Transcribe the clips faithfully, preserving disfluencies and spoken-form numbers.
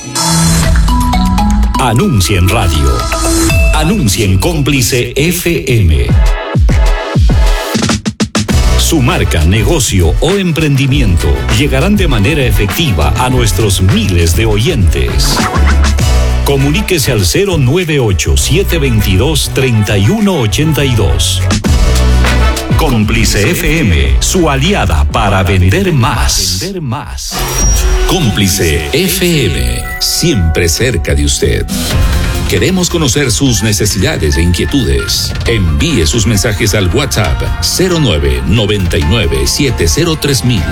Anuncia en radio. Anuncia en Cómplice F M. Su marca, negocio o emprendimiento llegarán de manera efectiva a nuestros miles de oyentes. Comuníquese al cero nueve ocho, siete dos dos, tres uno ocho dos. Cómplice F M, su aliada para vender más. Vender más. Cómplice F M, siempre cerca de usted. Queremos conocer sus necesidades e inquietudes. Envíe sus mensajes al WhatsApp cero nueve, noventa y nueve, siete cero tres mil.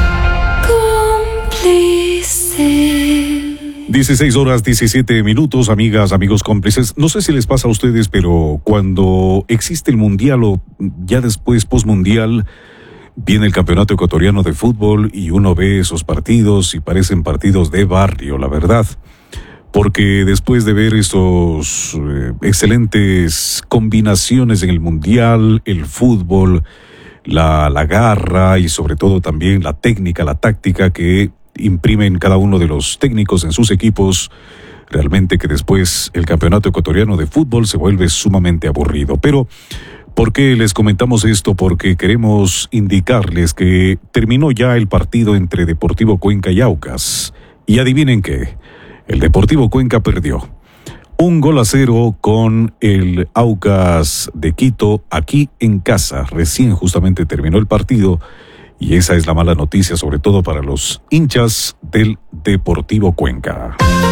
dieciséis horas, diecisiete minutos, amigas, amigos cómplices. No sé si les pasa a ustedes, pero cuando existe el mundial o ya después postmundial, viene el campeonato ecuatoriano de fútbol y uno ve esos partidos y parecen partidos de barrio, la verdad. Porque después de ver esos eh, excelentes combinaciones en el mundial, el fútbol, la, la garra y sobre todo también la técnica, la táctica que imprimen cada uno de los técnicos en sus equipos, realmente que después el campeonato ecuatoriano de fútbol se vuelve sumamente aburrido. Pero, ¿por qué les comentamos esto? Porque queremos indicarles que terminó ya el partido entre Deportivo Cuenca y Aucas. Y adivinen qué, el Deportivo Cuenca perdió. Un gol a cero con el Aucas de Quito aquí en casa. Recién justamente terminó el partido. Y esa es la mala noticia, sobre todo para los hinchas del Deportivo Cuenca.